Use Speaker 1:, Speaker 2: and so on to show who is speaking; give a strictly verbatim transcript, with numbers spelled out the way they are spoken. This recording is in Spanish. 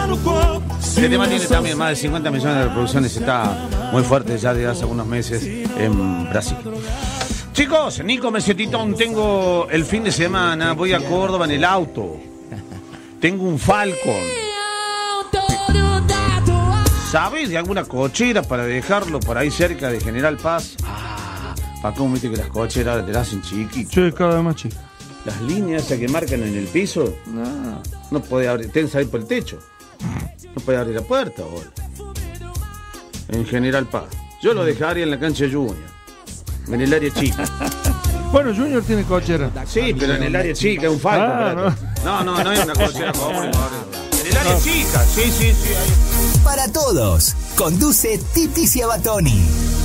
Speaker 1: Este tema tiene también más de cincuenta millones de reproducciones. Está muy fuerte ya desde hace algunos meses en Brasil. Chicos, Nico Mesiotitón, tengo el fin de semana, voy a Córdoba en el auto. Tengo un Falcon. ¿Sabes de alguna cochera para dejarlo por ahí cerca de General Paz? Ah, Paco, viste que las cocheras te las hacen chiquitas.
Speaker 2: Sí, cada vez más chica.
Speaker 1: Las líneas esas que marcan en el piso, no, no puede abrir, tenés que salir por el techo. No puede abrir la puerta ahora. En General Paz. Yo lo dejaría en la cancha de Junior. En el área chica.
Speaker 2: Bueno, Junior tiene cochera.
Speaker 1: Sí, pero en el área chica, un Falcon.
Speaker 2: Ah,
Speaker 1: no. no, no, no es una cochera común. En el área no. chica, sí, sí, sí. Ahí.
Speaker 3: Para todos, conduce Titi Ciabatoni.